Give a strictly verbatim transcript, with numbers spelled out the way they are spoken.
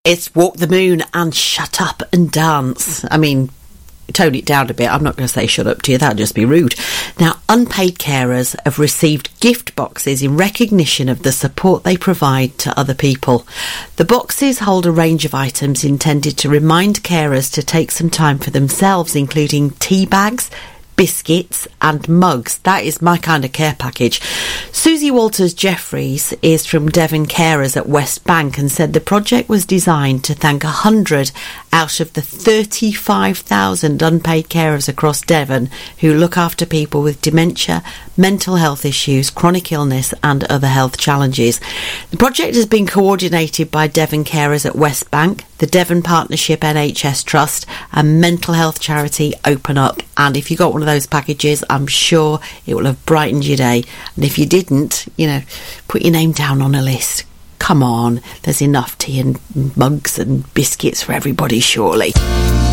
It's Walk the Moon and Shut Up and Dance. I mean, tone it down a bit. I'm not going to say shut up to you. That would just be rude. Now, unpaid carers have received gift boxes in recognition of the support they provide to other people. The boxes hold a range of items intended to remind carers to take some time for themselves, including tea bags, biscuits and mugs. That is my kind of care package. Susie Walters-Jeffries is from Devon Carers at West Bank and said the project was designed to thank one hundred out of the thirty-five thousand unpaid carers across Devon who look after people with dementia, mental health issues, chronic illness and other health challenges. The project has been coordinated by Devon Carers at West Bank, the Devon Partnership N H S Trust and mental health charity Open Up. And if you got one of those packages, I'm sure it will have brightened your day. And if you didn't, you know, put your name down on a list. Come on, there's enough tea and mugs and biscuits for everybody, surely.